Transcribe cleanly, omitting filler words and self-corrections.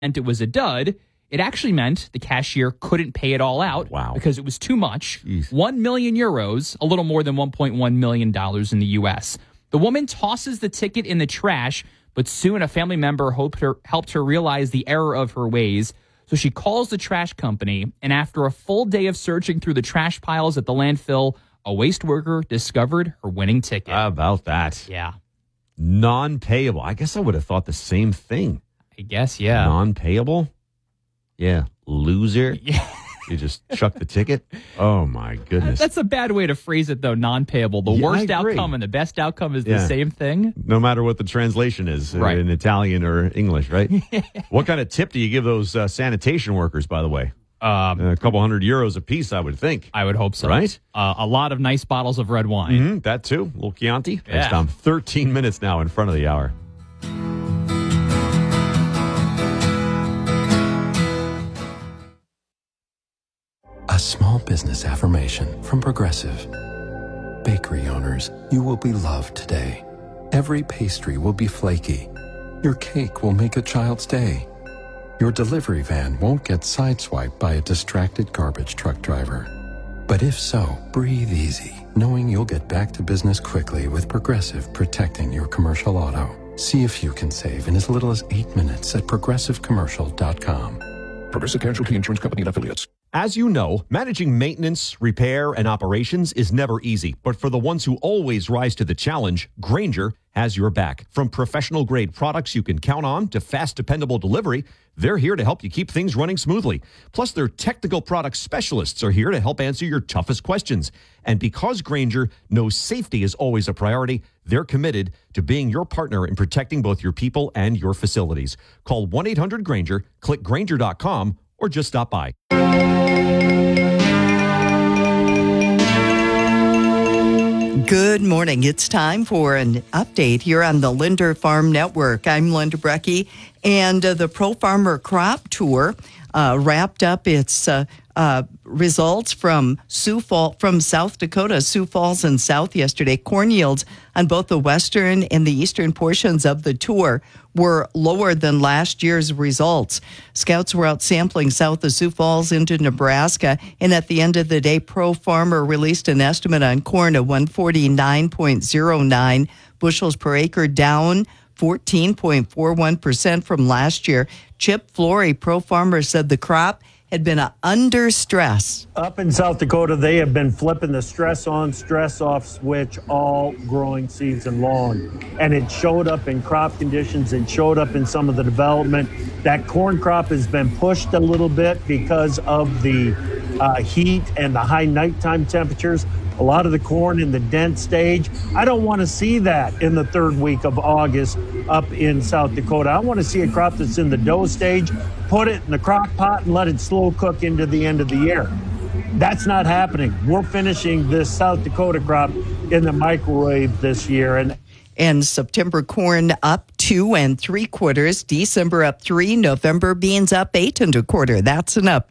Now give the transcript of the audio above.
meant it was a dud. It actually meant the cashier couldn't pay it all out because it was too much. Jeez. 1 million euros, a little more than $1.1 million in the U.S. The woman tosses the ticket in the trash, but soon a family member helped her realize the error of her ways. So she calls the trash company, and after a full day of searching through the trash piles at the landfill, a waste worker discovered her winning ticket. How about that? Yeah. Non-payable. I guess I would have thought the same thing. I guess, yeah. Non-payable? Yeah. Loser? Yeah. You just chuck the ticket? Oh, my goodness. That's a bad way to phrase it, though. Non-payable. The worst outcome and the best outcome is the same thing. No matter what the translation is in Italian or English, right? What kind of tip do you give those sanitation workers, by the way? A couple €100 a piece, I would think. I would hope so. Right? A lot of nice bottles of red wine. Mm-hmm, that too. A little Chianti. Yeah. Next time, 13 minutes now in front of the hour. A small business affirmation from Progressive. Bakery owners, you will be loved today. Every pastry will be flaky. Your cake will make a child's day. Your delivery van won't get sideswiped by a distracted garbage truck driver. But if so, breathe easy, knowing you'll get back to business quickly with Progressive protecting your commercial auto. See if you can save in as little as 8 minutes at progressivecommercial.com. Progressive Casualty Insurance Company and Affiliates. As you know, managing maintenance, repair, and operations is never easy. But for the ones who always rise to the challenge, Grainger has your back. From professional-grade products you can count on to fast, dependable delivery, they're here to help you keep things running smoothly. Plus, their technical product specialists are here to help answer your toughest questions. And because Grainger knows safety is always a priority, they're committed to being your partner in protecting both your people and your facilities. Call 1-800-GRAINGER, click Grainger.com, or just stop by. Good morning. It's time for an update here on the Linder Farm Network. I'm Linda Brecky, and the Pro Farmer Crop Tour wrapped up its results from South Dakota, Sioux Falls and South yesterday. Corn yields on both the western and the eastern portions of the tour were lower than last year's results. Scouts were out sampling south of Sioux Falls into Nebraska, and at the end of the day, Pro Farmer released an estimate on corn of 149.09 bushels per acre, down 14.41% from last year. Chip Flory, Pro Farmer, said the crop had been under stress. Up in South Dakota, they have been flipping the stress on, stress off switch all growing season long. And it showed up in crop conditions. It showed up in some of the development. That corn crop has been pushed a little bit because of the heat and the high nighttime temperatures. A lot of the corn in the dent stage. I don't want to see that in the third week of August up in South Dakota. I want to see a crop that's in the dough stage, put it in the crock pot and let it slow cook into the end of the year. That's not happening. We're finishing this South Dakota crop in the microwave this year. And September corn up 2 3/4, December up 3, November beans up 8 1/4. That's an update.